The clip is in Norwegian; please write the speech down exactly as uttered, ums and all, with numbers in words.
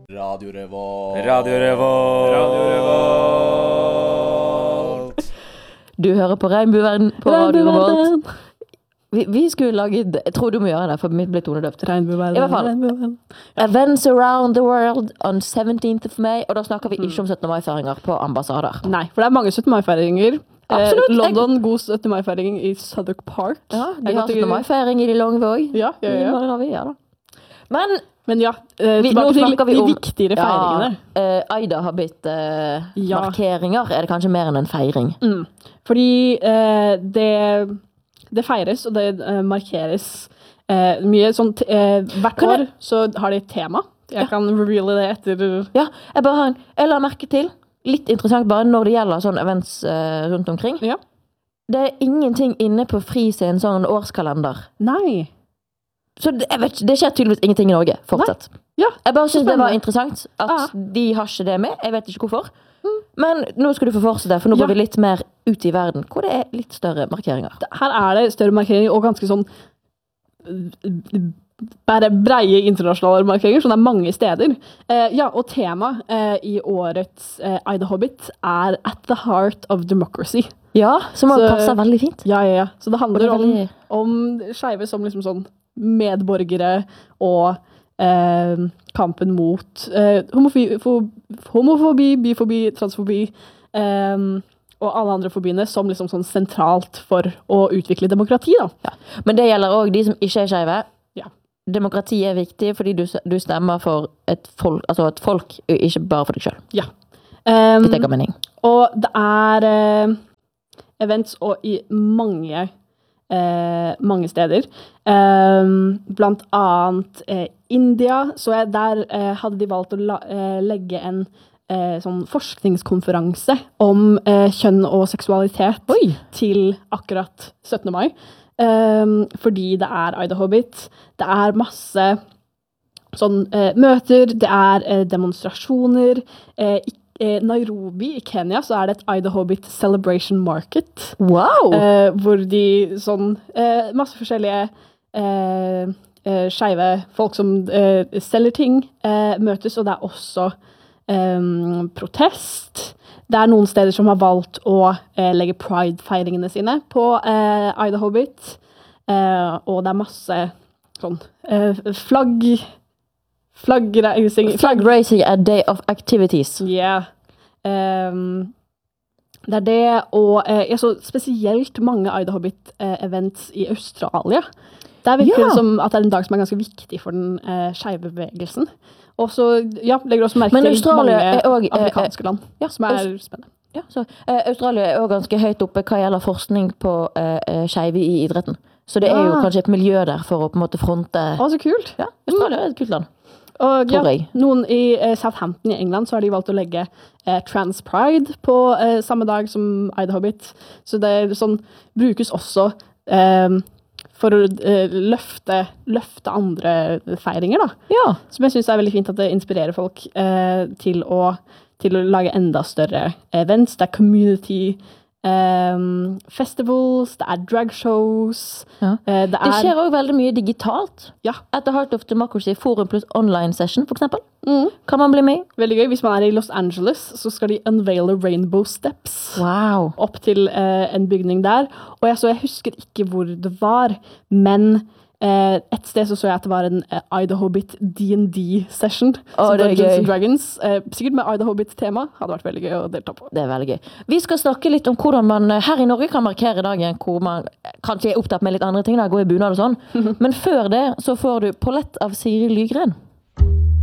Radio Revolt. Radio Revolt. Radio Revolt. Du hører på Regnbueverden på Radio Revolt. Vi, vi skulle lage, jeg tror du må gjøre det, for mitt ble tonedøpt. Regnbueverden. I hvert fall. Events around the world on seventeenth of May, og da snakker vi ikke om syttende mai-feiringer på ambassader. Nei, for det er mange syttende mai-feiringer. Absolutt. Eh, London, god syttende mai-feiring i Southwark Park. Ja, de har syttende mai-feiring i de Longvåg. Ja, ja, ja. Det har vi, ja da. Men, Men ja, eh, vi, nå tilbake til snakker vi de om viktigere feiringene. Ja, uh, Aida har blitt uh, Ja. markeringer, er det kanskje mer enn en feiring? Mm. Fordi eh, det, det feires, og det eh, markeres eh, mye sånn, t- eh, hvert Kan år jeg- så har de et tema. Jeg kan reveale det etter... Ja, jeg bare har en, jeg la merke til, litt interessant bare når det gjelder sånne events uh, rundt omkring. Ja. Det er ingenting inne på Fri sin sånn årskalender. Nei. Så det, jeg vet ikke, det skjer tydeligvis ingenting i Norge, fortsatt. Ja, Jeg bare synes det var spennende. interessant at Ja. de har ikke det med. Jeg vet ikke hvorfor. Men nå skal du få fortsette, for nå Ja. går vi litt mer ut i verden, hvor det er litt større markeringer. her er det større markeringer og ganske sånn bare breie internasjonale markeringer, så det er mange steder. Eh, ja, og tema eh, i årets eh, Aida Hobbit er At the Heart of Democracy. Ja, som Så- passer veldig fint. Ja, ja, ja. Så det Og det handler er om, veldig- om skeive som liksom sånn medborgere og eh, kampen mot eh, homofobi, fo- homofobi, bifobi, transfobi eh, og alle andre fobiene som liksom sånn sentralt for å utvikle demokrati, da. Men det gjelder også de som ikke er skeive. Ja. Demokrati er viktig fordi du, du stemmer for et folk, altså et folk, ikke bare for deg selv. Ja. Um, Hvis det ga mening. og det er eh, events og i mange, eh, mange steder. Um, blant annet eh, India, så jeg, der eh, hadde de valgt å la, eh, legge en eh, sånn forskningskonferanse om eh, kjønn og seksualitet Oi! til akkurat syttende mai. Um, fordi det er Aida Hobbit. Det er masse sånn eh, møter, det er eh, demonstrasjoner. Eh, I eh, Nairobi i Kenya så er det et Aida Hobbit Celebration Market. Wow! Eh, hvor de sånn eh, masse forskjellige eh, eh, skeive folk som eh, selger ting, eh, møtes, og det er også eh, protest. Det er noen steder som har valgt å eh, legge pride-feiringene sine på eh, Aida Hobbit, eh, og det er masse sånn eh, flagg flaggreising Flag racing a day of activities. Yeah. Um, det er det, og eh, jeg så spesielt mange Aida Hobbit-events i Australia. Der virker Ja. det som at det er en dag som er ganske viktig for den eh, skeive bevegelsen. Og så, ja, legger også merke Men til Australia mange er også, eh, afrikanske land, ja, som er Aust- spennende. Ja, så, eh, Australia er også ganske høyt oppe hva gjelder forskning på eh, eh, skeive i idretten. Så det er jo Ja. kanskje et miljø der for å på en måte fronte... Å, så kult! Ja, Australia er et kult land. Og ja, Tror jeg. noen i eh, Southampton i England så har de valgt å legge eh, Trans Pride på eh, samme dag som Aida Hobbit. Så det er sånn, brukes også eh, for å eh, løfte, løfte andre feiringer, da. Ja. Som jeg synes er veldig fint at det inspirerer folk eh, til, å, til å lage enda større events. Det er community um, festivals, det er dragshows. Ja. Eh, det Det er skjer også veldig mye digitalt. Ja. Etter Heart of Democracy, forum pluss online session, for eksempel. mm, Kan man bli med? veldig gøy. Hvis man er i Los Angeles, så skal de unveile Rainbow Steps. Wow. Opp til eh, en bygning der. Og jeg, så jeg husker ikke hvor det var, men eh, et sted så så jeg at det var en eh, Aida Hobbit D and D-session. Å, det er Dungeons gøy. and Dragons. Eh, sikkert med Aida Hobbit-tema. Hadde vært veldig gøy å delta på. Det er veldig gøy. Vi skal snakke litt om hvordan man eh, her i Norge kan markere dagen, hvor man kanskje er opptatt med litt andre ting, da, gå i bunad og sånn. Men før det så får du Paulette av Siri Lygren.